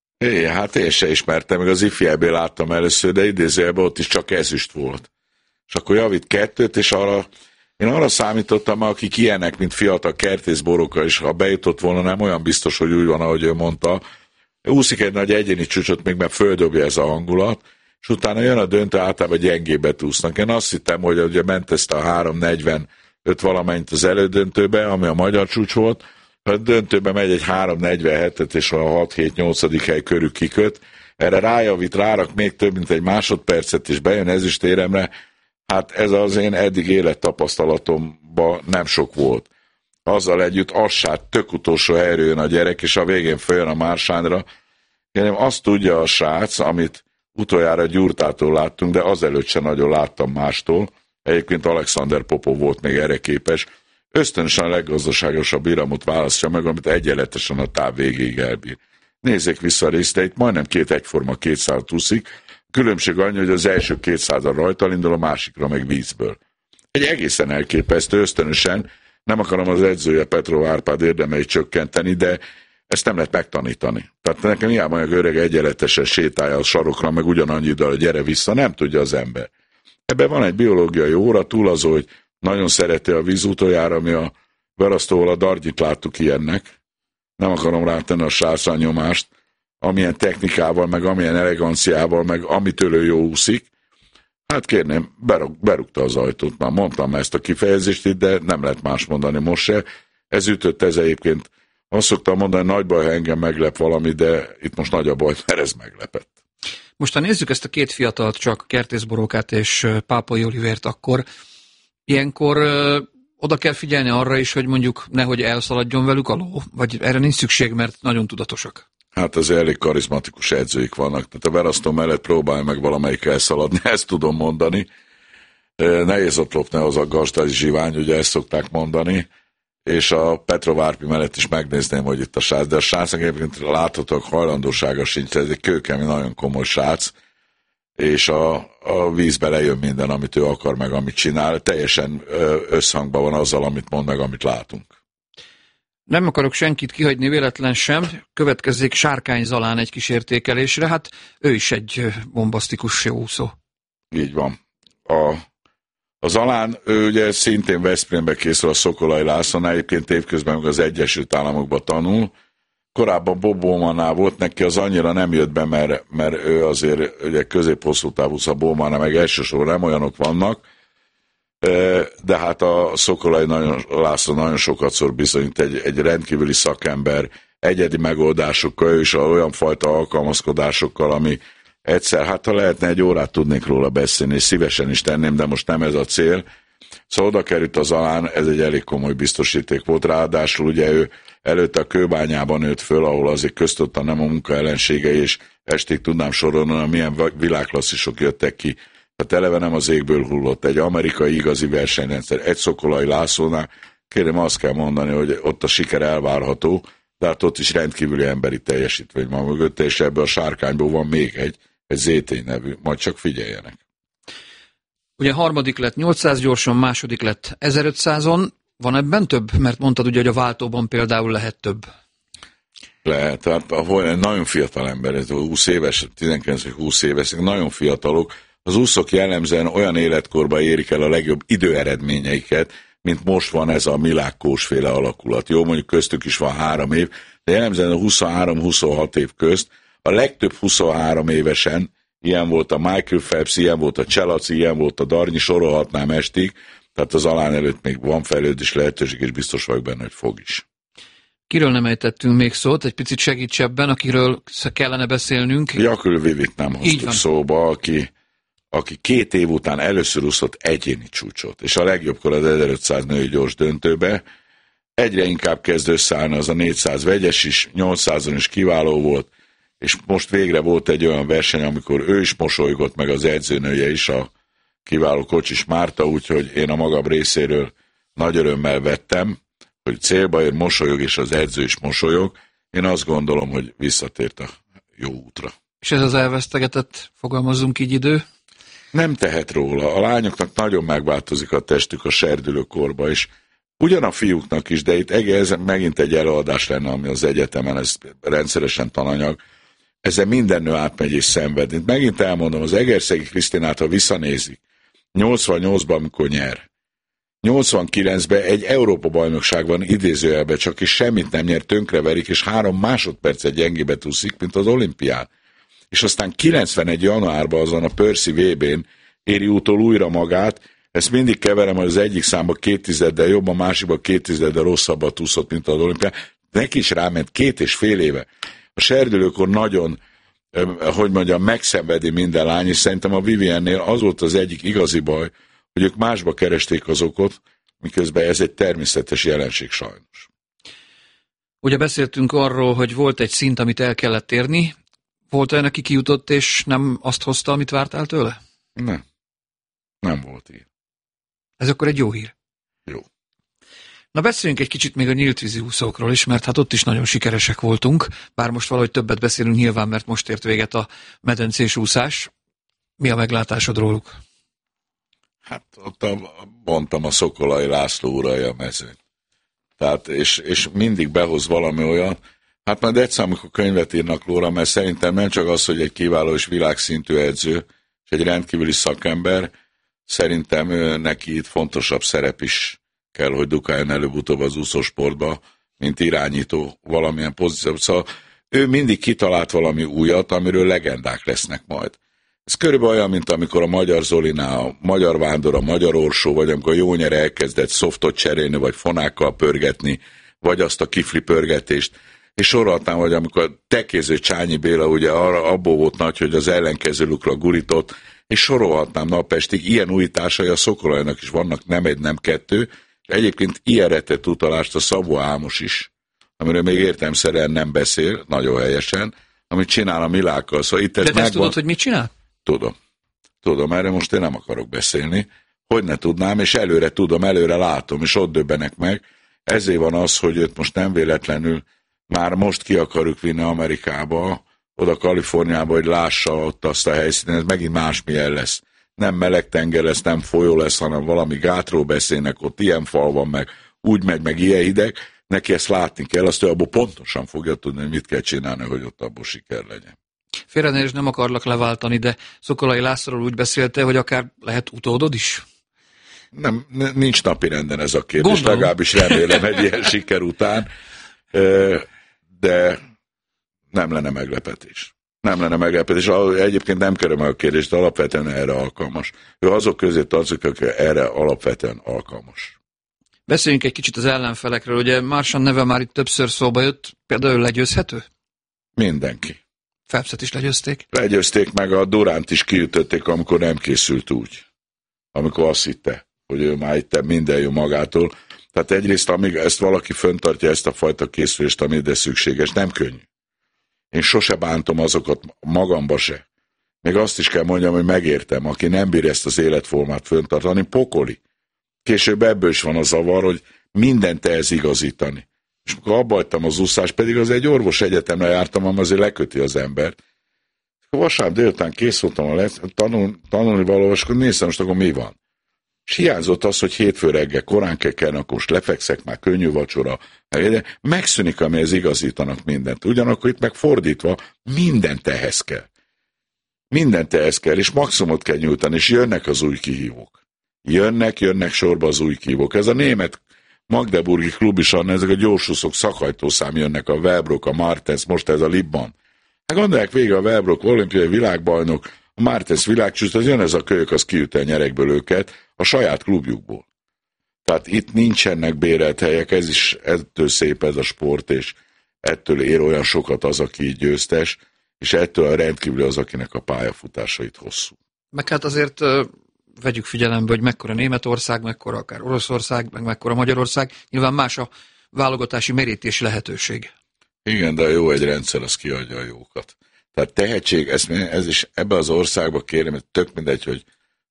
Hát én se ismertem, meg az ifjából láttam először, de idézőjelben ott is csak ezüst volt. És akkor javít 2, és én arra számítottam, akik ilyenek, mint fiatal Kertész Boroka, és ha bejutott volna, nem olyan biztos, hogy úgy van, ahogy ő mondta. Úszik egy nagy egyéni csúcsot, még mert földobja ez a hangulat, és utána jön a döntő, általában gyengébbet úsznak. Én azt hittem, hogy ugye ment ezt a 3:45 valamennyit az elődöntőbe, ami a magyar csúcs volt, a döntőbe megy egy 3:47-et, és a 6-7-8. hely körül kiköt. Erre rájavít, rárak még több, mint egy másodpercet, és bejön ezüstéremre. Hát ez az én eddig élettapasztalatomban nem sok volt. Azzal együtt assát tök utolsó helyről jön a gyerek, és a végén följön a Mársányra. Én azt tudja a srác, amit utoljára Gyurtától láttunk, de azelőtt sem nagyon láttam mástól. Egyébként Alexander Popov volt még erre képes. Ösztönösen a leggazdaságosabb iramot választja meg, amit egyenletesen a táv végéig elbír. Nézzék vissza a részleteit, majdnem 2 egyforma 200 úszik. Különbség annyi, hogy az első 200-al rajtal indul, a másikra meg vízből. Egy egészen elképesztő, ösztönösen, nem akarom az edzője Petrov Árpád érdemeit csökkenteni, de ezt nem lehet megtanítani. Tehát nekem hiába olyan öreg egyenletesen sétálja a sarokra, meg ugyanannyi idő, gyere vissza, nem tudja az ember. Ebben van egy biológiai óra, túl az, hogy nagyon szereti a víz, utoljára, ami a Verasztóval a Dargyit láttuk ilyennek. Nem akarom rátenni a srácra nyomást, amilyen technikával, meg amilyen eleganciával, meg amitől ő jó úszik. Hát kérném, berúgta az ajtót. Már mondtam ezt a kifejezést itt, de nem lehet más mondani most se. Ez ütött, ez egyébként. Azt szoktam mondani, nagy baj, ha engem meglep valami, de itt most nagy a baj, mert ez meglepett. Most ha nézzük ezt a 2 fiatalt, csak Kertész Borókát és Pápai Olivért, akkor ilyenkor oda kell figyelni arra is, hogy mondjuk nehogy elszaladjon velük a ló, vagy erre nincs szükség, mert nagyon tudatosak. Hát az elég karizmatikus edzőik vannak, tehát a Verasztó mellett próbálj meg valamelyik elszaladni, ezt tudom mondani. Nehéz ott lopni az a gazdag zsivány, ugye ezt szokták mondani, és a Petrov Árpi mellett is megnézném, hogy itt a srác, de a srácnak egyébként láthatóak hajlandósága sincs, ez egy kőkemény, nagyon komoly srác, és a vízbe lejön minden, amit ő akar, meg amit csinál, teljesen összhangban van azzal, amit mond, meg amit látunk. Nem akarok senkit kihagyni véletlen sem, következzék Sárkány Zalán egy kis értékelésre, hát ő is egy bombasztikus jó úszó. Így van. A Zalán, ő ugye szintén Veszprémbe készül a Szokolai Lászlón, egyébként évközben meg az Egyesült Államokban tanul. Korábban Bob Bowmannál volt, neki az annyira nem jött be, mert ő azért ugye közép-hosszú távúszó, Bowmannál meg elsősorban nem olyanok vannak, de hát a Szokolai László nagyon sokatszor bizonyít egy rendkívüli szakember, egyedi megoldásokkal, ő is olyan fajta alkalmazkodásokkal, ami egyszer, hát ha lehetne egy órát tudnék róla beszélni, és szívesen is tenném, de most nem ez a cél. Szóval oda került a Zalán, ez egy elég komoly biztosíték volt, ráadásul ugye ő előtte a Kőbányában nőtt föl, ahol azért köztudta nem a munka ellenségei, és estig tudnám sorolni, milyen világklasszisok jöttek ki. Tehát eleve nem az égből hullott, egy amerikai igazi versenyrendszer, egy Szokolai Lászlónál, kérem azt kell mondani, hogy ott a siker elvárható, de hát ott is rendkívüli emberi teljesítmény van mögötte, és ebből a Sárkányból van még egy ZT nevű, majd csak figyeljenek. Ugye harmadik lett 800 gyorson, második lett 1500-on, van ebben több? Mert mondtad ugye, hogy a váltóban például lehet több. Lehet, hát nagyon fiatal ember, ez 20 éves, 19-20 éves, nagyon fiatalok. Az úszók jellemzően olyan életkorban érik el a legjobb időeredményeiket, mint most van ez a Milák Kós-féle alakulat. Jó, mondjuk köztük is van 3 év, de jellemzően a 23-26 év közt. A legtöbb 23 évesen, ilyen volt a Michael Phelps, ilyen volt a Cselaci, ilyen volt a Darnyi, sorolhatnám estig, tehát az Zalán előtt még van fejlődés lehetőség, és biztos vagyok benne, hogy fog is. Kiről nem ejtettünk még szót, egy picit segíts ebben, akiről kellene beszélnünk. Jakül Vivit nem hoztuk szóba, aki 2 év után először úszott egyéni csúcsot, és a legjobbkor az 1500 női gyors döntőbe. Egyre inkább kezd összeállni az a 400 vegyes is, 800-on is kiváló volt, és most végre volt egy olyan verseny, amikor ő is mosolygott, meg az edzőnője is, a kiváló Kocsis Márta, úgyhogy én a magam részéről nagy örömmel vettem, hogy célba ér, mosolyog, és az edző is mosolyog. Én azt gondolom, hogy visszatért a jó útra. És ez az elvesztegetett, fogalmazzunk így, idő? Nem tehet róla. A lányoknak nagyon megváltozik a testük a serdülőkorba, és ugyan a fiúknak is, de itt ez megint egy előadás lenne, ami az egyetemen, ez rendszeresen tananyag. Ezzel minden nő átmegy és szenved. Itt megint elmondom, az Egerszegi Krisztinát, ha visszanézik, 88-ban, amikor nyer, 89-ben egy Európa-bajnokság van idézőjelben, csak és semmit nem nyer, tönkreverik, és 3 másodpercet gyengébe túszik, mint az olimpián. És aztán 91. januárban azon a Percy VB-n éri utol újra magát, ezt mindig keverem, hogy az egyik számba 2/10-del jobb, a másikban 2/10-del rosszabbat úszott, mint az olimpián. Neki is ráment 2,5 éve. A serdülőkor nagyon, hogy mondjam, megszenvedi minden lány, és szerintem a Viviennél az volt az egyik igazi baj, hogy ők másba keresték az okot, miközben ez egy természetes jelenség sajnos. Ugye beszéltünk arról, hogy volt egy szint, amit el kellett érni. Volt olyan, aki kijutott, és nem azt hozta, amit vártál tőle? Nem volt ilyen. Ez akkor egy jó hír. Jó. Na beszéljünk egy kicsit még a nyíltvízi úszókról is, mert hát ott is nagyon sikeresek voltunk, bár most valahogy többet beszélünk nyilván, mert most ért véget a medencés úszás. Mi a meglátásod róluk? Hát ott mondtam, a Szokolai László uralja a mezőn. Tehát, és mindig behoz valami olyan, hát majd egyszer, amikor könyvet írnak róla, mert szerintem nem csak az, hogy egy kiváló és világszintű edző, és egy rendkívüli szakember, szerintem neki itt fontosabb szerep is kell, hogy dukáljon előbb-utóbb az úszósportba, mint irányító valamilyen pozíció. Szóval ő mindig kitalált valami újat, amiről legendák lesznek majd. Ez körülbelül olyan, mint amikor a Magyar Zolinál, a Magyar Vándor, a Magyar Orsó, vagy amikor Jónyer elkezdett szoftot cserélni, vagy fonákkal pörgetni, vagy azt a kifli pörgetést, és sorolhatnám, hogy amikor Tekéző Csányi Béla ugye abból volt nagy, hogy az ellenkező lukra gurított, és sorolhatnám napestig, ilyen újításai a Szokolajnak is vannak, nem egy, nem kettő, és egyébként ilyenre tett utalást a Szabó Ámos is, amiről még értelemszerűen nem beszél, nagyon helyesen, amit csinál a Milákkal. Szóval itt de te ezt tudod, hogy mit csinál? Tudom, erre most én nem akarok beszélni, hogy ne tudnám, és előre tudom, előre látom, és ott döbbenek meg. Ezért van az, hogy őt most nem véletlenül már most ki akarjuk vinni Amerikába, oda Kaliforniába, hogy lássa ott azt a helyszínen, ez megint másmilyen lesz. Nem meleg tenger lesz, nem folyó lesz, hanem valami gátról beszélnek, ott ilyen fal van, meg úgy megy, meg ilyen hideg. Neki ezt látni kell, azt ő abból pontosan fogja tudni, hogy mit kell csinálni, hogy ott abból siker legyen. Félre is nem akarlak leváltani, de Szokolai Lászlóról úgy beszélte, hogy akár lehet utódod is? Nem, nincs napirenden ez a kérdés, gondolom. Legalábbis remélem egy ilyen siker után, de nem lenne meglepetés. Egyébként nem kerül meg a kérdést, de alapvetően erre alkalmas. Ő azok közé tartozik, aki erre alapvetően alkalmas. Beszéljünk egy kicsit az ellenfelekről. Ugye Marchand neve már itt többször szóba jött, például legyőzhető? Mindenki. Phelpset is legyőzték? Legyőzték, meg a Duránt is kiütötték, amikor nem készült úgy. Amikor azt hitte, hogy ő már itt minden jó magától. Tehát egyrészt, amíg ezt valaki föntartja, ezt a fajta készülést, ami ide szükséges, nem könnyű. Én sose bántom azokat, magamba se. Még azt is kell mondjam, hogy megértem, aki nem bír ezt az életformát föntartani, pokoli. Később ebből is van a zavar, hogy mindent ehhez igazítani. És amikor abba hagytam az úszást, pedig az egy orvos egyetemre jártam, ami azért leköti az embert. Vasárnap délután kész voltam tanulni valahol, és akkor néztem, most akkor mi van. És hiányzott az, hogy hétfő reggel korán kell kelni, akkor most lefekszek, már könnyű vacsora, megszűnik, amihez igazítanak mindent. Ugyanakkor itt meg fordítva, mindent ehhez kell. Mindent ehhez kell, és maximumot kell nyújtani, és jönnek az új kihívók. Jönnek sorba az új kihívók. Ez a német magdeburgi klub is, ezek a gyorsúszók, szakajtószám jönnek, a Wellbrock, a Martens, most ez a Libban. Hát gondolják végig, a Wellbrock olimpiai világbajnok, a Martens világcsúcs, az jön ez a kölyök, az kiüt el nyerekből őket a saját klubjukból. Tehát itt nincsenek bérelt helyek, ez is ettől szép ez a sport, és ettől ér olyan sokat az, aki győztes, és ettől a rendkívül az, akinek a pályafutásait hosszú. Meg hát azért vegyük figyelembe, hogy mekkora Németország, mekkora akár Oroszország, meg mekkora Magyarország, nyilván más a válogatási merítési lehetőség. Igen, de jó egy rendszer, az kiadja a jókat. Tehát tehetség, ez is ebbe az országba kérem, hogy tök mindegy, hogy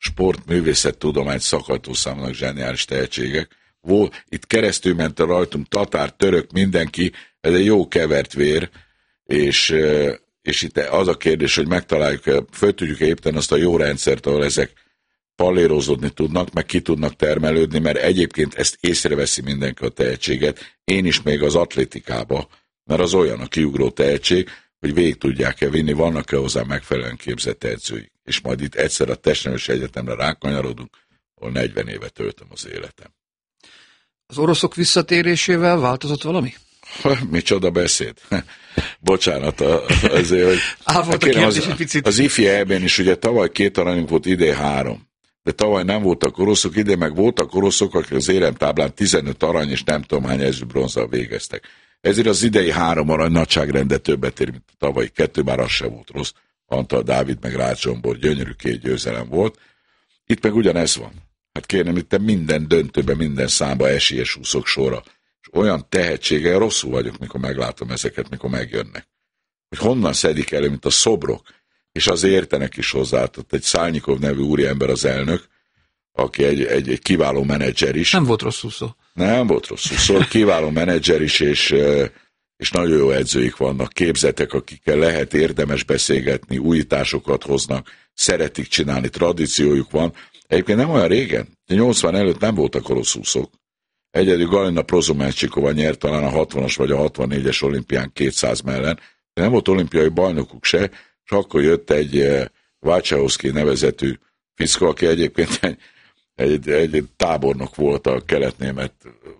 sportművészet tudomány szakajtószámnak zseniális tehetségek. Itt keresztül ment a rajtunk tatár, török, mindenki, ez egy jó kevert vér, és itt az a kérdés, hogy megtaláljuk, föl tudjuk építeni azt a jó rendszert, ahol ezek pallérozódni tudnak, meg ki tudnak termelődni, mert egyébként ezt észreveszi mindenki a tehetséget, én is még az atlétikába, mert az olyan a kiugró tehetség, hogy végig tudják-e vinni, vannak-e hozzá megfelelően képzett edzőik. És majd itt egyszer a Testnevelési Egyetemre rákanyarodunk, ahol 40 évet töltöm az életem. Az oroszok visszatérésével változott valami? Micsoda beszéd. Bocsánat, azért, hogy az ifi EB-n is ugye tavaly 2 aranyunk volt, idén 3. De tavaly nem voltak oroszok, idén meg voltak oroszok, akik az éremtáblán 15 arany és nem tudom hány ezüstbronzzal végeztek. Ezért az idei 3 arany nagyságrendet többet ér, mint a tavalyi 2, bár az se volt rossz. Antal Dávid meg Rácz Zsombor gyönyörű 2 győzelem volt. Itt meg ugyanez van. Hát kérem, itt minden döntőben, minden számba esélyes úszok sorra. És olyan tehetséggel rosszul vagyok, mikor meglátom ezeket, mikor megjönnek. Hogy honnan szedik elő, mint a szobrok. És az értenek is hozzá. Egy Szálnyikov nevű úriember az elnök, aki egy kiváló menedzser is. Nem volt rosszul szó. Nem volt rosszul szó. Kiváló menedzser is, és nagyon jó edzőik vannak, képzetek, akikkel lehet érdemes beszélgetni, újításokat hoznak, szeretik csinálni, tradíciójuk van. Egyébként nem olyan régen, 80 előtt nem voltak orosz úszók. Egyedül Galina Prozomenszsikova nyert talán a 60-as vagy a 64-es olimpián 200 mellen, de nem volt olimpiai bajnokuk se, és akkor jött egy Vácsehovszky nevezetű fickó, aki egyébként egy tábornok volt a kelet-német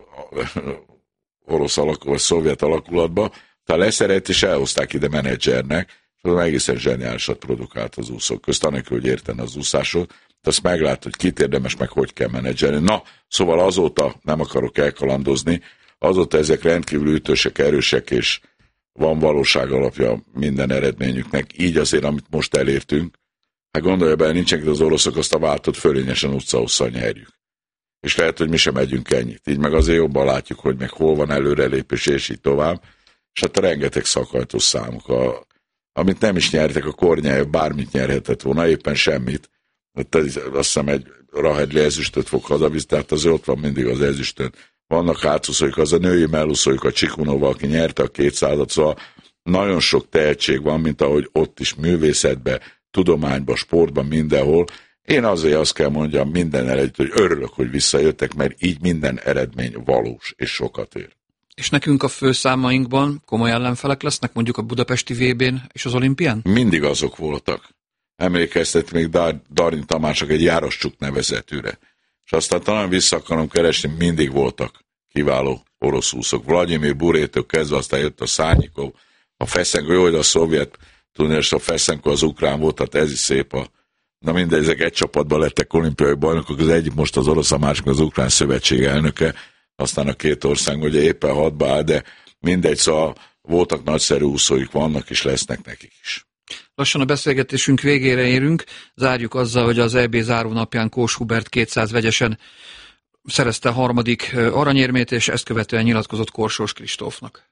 orosz vagy szovjet alakulatba, tehát leszerelt és elhozták ide menedzsernek, és az egészen zseniálisat produkált az úszók közt, anélkül, hogy értene az úszásot, de azt meglát, hogy kit érdemes, meg hogy kell menedzselni. Na, szóval azóta nem akarok elkalandozni, azóta ezek rendkívül ütősek, erősek, és van valóság alapja minden eredményüknek, így azért, amit most elértünk, hát gondolja bele, nincsenek az oroszok, azt a váltot fölényesen utcahosszal nyerjük. És lehet, hogy mi sem megyünk ennyit. Így meg azért jobban látjuk, hogy meg hol van előrelépés, és így tovább. És hát a rengeteg szakajtós számok, amit nem is nyertek, a Kornyájev bármit nyerhetett volna, éppen semmit. Azt hiszem egy Rahedli ezüstöt fog hazavizni, tehát azért ott van mindig az ezüstön. Vannak hátúszóik, az a női mellúszóik, a Csikunova, aki nyerte a 200-at, szóval nagyon sok tehetség van, mint ahogy ott is művészetben, tudományban, sportban, mindenhol. Én azért azt kell mondjam minden együtt, hogy örülök, hogy visszajöttek, mert így minden eredmény valós és sokat ér. És nekünk a főszámainkban komoly ellenfelek lesznek, mondjuk a budapesti VB-n és az olimpián? Mindig azok voltak. Emlékeztet még Darnyi Tamásnak egy Jároszcsuk nevezetűre. És aztán talán vissza akarom keresni, mindig voltak kiváló orosz úszók. Vladimir Burétől kezdve, aztán jött a Szálnyikov, a Feszenko, jó, hogy a szovjet, tudni, és a Feszenko az ukrán volt, tehát ez is szép Na mindegy, ezek egy csapatban lettek olimpiai bajnokok, az egyik most az orosz, a másik az ukrán szövetség elnöke, aztán a 2 ország ugye éppen 6-ba áll, de mindegy, szóval voltak nagyszerű úszóik, vannak és lesznek nekik is. Lassan a beszélgetésünk végére érünk, zárjuk azzal, hogy az EB zárónapján Kós Hubert 200 vegyesen szerezte a 3. aranyérmét, és ezt követően nyilatkozott Korsós Kristófnak.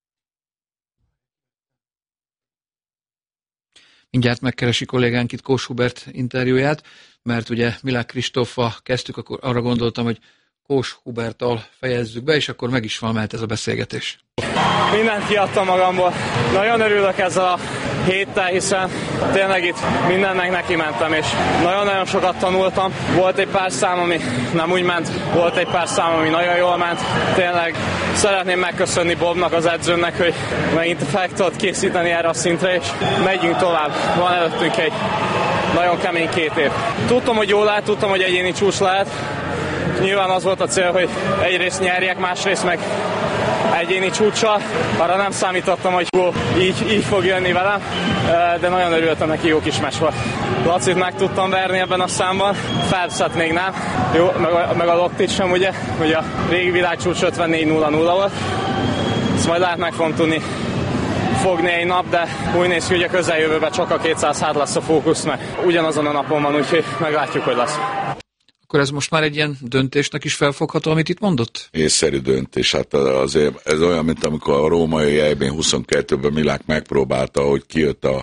Mindjárt megkeresi kollégánk itt Kós Hubert interjúját, mert ugye Milák Kristóffal kezdtük, akkor arra gondoltam, hogy Kós Huberttal fejezzük be, és akkor meg is van mehet ez a beszélgetés. Mindent kiadtam magamból. Nagyon örülök ezzel a héttel, hiszen tényleg itt mindennek neki mentem, és nagyon-nagyon sokat tanultam. Volt egy pár szám, ami nem úgy ment, volt egy pár szám, ami nagyon jól ment. Tényleg szeretném megköszönni Bobnak, az edzőnek, hogy megint fel tudott készíteni erre a szintre, és megyünk tovább. Van előttünk egy nagyon kemény 2 év. Tudtam, hogy jól lehet, tudtam, hogy egyéni csúcs lehet. Nyilván az volt a cél, hogy egyrészt nyerjek, másrészt meg egyéni csúccsal. Arra nem számítottam, hogy így fog jönni velem, de nagyon örültem neki, jó kis meccs volt. Lacit meg tudtam verni ebben a számban, Phelpset még nem, jó, meg a Loktit sem, ugye a régi világcsúcs 54-0-0 volt. Ezt majd lehet meg fogom tudni fogni egy nap, de úgy néz ki, hogy a közeljövőben csak a 200 hát lesz a fókusz, mert ugyanazon a napon van, úgyhogy meglátjuk, hogy lesz. Akkor ez most már egy ilyen döntésnek is felfogható, amit itt mondott? Észszerű döntés. Hát azért ez olyan, mint amikor a római EB-n 22-ben Milák megpróbálta, hogy kijött az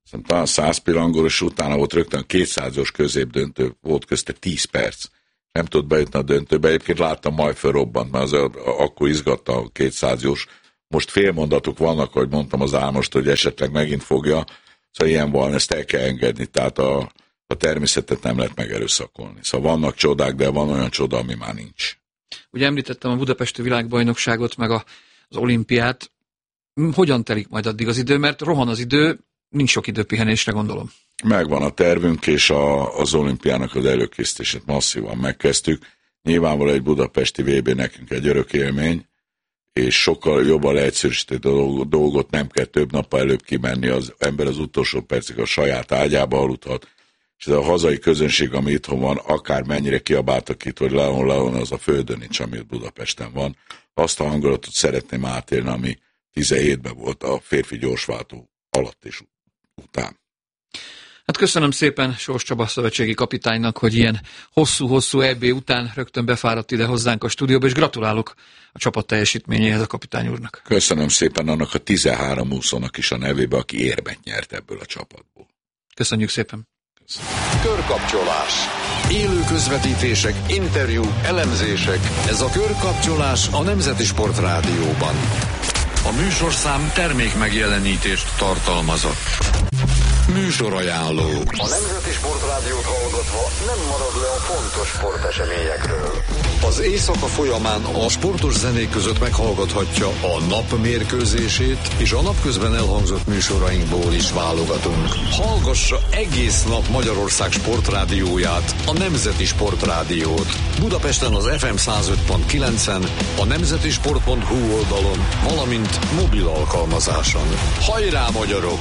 talán 100 pillangóra, és utána volt rögtön 200-os középdöntő, volt közte 10 perc. Nem tudott bejutni a döntőbe. Egyébként láttam, majd felrobbant, mert akkor izgatta a 200-os. Most félmondatok vannak, ahogy mondtam az Álmost, hogy esetleg megint fogja. Szóval ilyen van, ezt el kell engedni. Tehát a természetet nem lehet megerőszakolni. Szóval vannak csodák, de van olyan csoda, ami már nincs. Ugye említettem a budapesti világbajnokságot, meg az olimpiát. Hogyan telik majd addig az idő? Mert rohan az idő, nincs sok idő pihenésre, gondolom. Megvan a tervünk, és az olimpiának az előkészítését masszívan megkezdtük. Nyilvánvalóan egy budapesti VB nekünk egy örök élmény, és sokkal jobban leegyszerűsített a dolgot, nem kell több nappal előbb kimenni, az ember az utolsó percig a saját ágyába aludhat, és ez a hazai közönség, ami itthon van, akár mennyire kiabáltak itt, hogy Leon, az a földön nincs, ami Budapesten van. Azt a hangulatot szeretném átélni, ami 17-ben volt a férfi gyorsváltó alatt és után. Hát köszönöm szépen Sós Csaba szövetségi kapitánynak, hogy ilyen hosszú-hosszú EB után rögtön befáradt ide hozzánk a stúdióba, és gratulálok a csapat teljesítményéhez a kapitány úrnak. Köszönöm szépen annak a 13 úszónak is a nevébe, aki érmet nyert ebből a csapatból. Köszönjük szépen. Köszönöm. Körkapcsolás. Élő közvetítések, interjúk, elemzések. Ez a Körkapcsolás a Nemzeti Sport Rádióban. A műsorszám termékmegjelenítést tartalmazott. Műsorajánló. A Nemzeti Sport Rádiót hallgatva nem marad le a fontos sporteseményekről. Az éjszaka folyamán a sportos zenék között meghallgathatja a nap mérkőzését, és a napközben elhangzott műsorainkból is válogatunk. Hallgassa egész nap Magyarország sportrádióját, a Nemzeti Sport Rádiót. Budapesten az FM 105.9-en, a nemzetisport.hu oldalon, valamint mobil alkalmazáson. Hajrá, magyarok!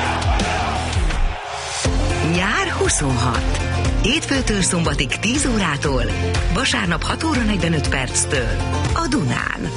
Nyár 26. Hétfőtől szombatig 10 órától, vasárnap 6 óra 45 perctől a Dunán.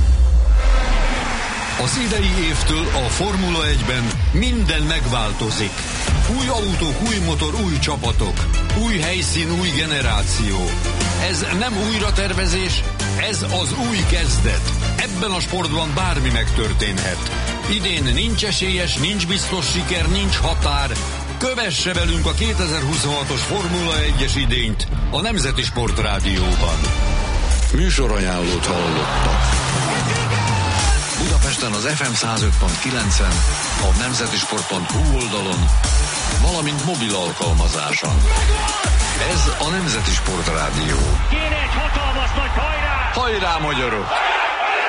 Az idei évtől a Formula 1-ben minden megváltozik. Új autók, új motor, új csapatok. Új helyszín, új generáció. Ez nem újratervezés, ez az új kezdet. Ebben a sportban bármi megtörténhet. Idén nincs esélyes, nincs biztos siker, nincs határ. Kövesse velünk a 2026-os Formula 1-es idényt a Nemzeti Sport Rádióban. Műsorajánlót hallottak. Budapesten az FM 105.9-en, a nemzetisport.hu oldalon, valamint mobil alkalmazáson. Ez a Nemzeti Sport Rádió. Kéne egy hatalmas nagy hajrá! Hajrá, magyarok!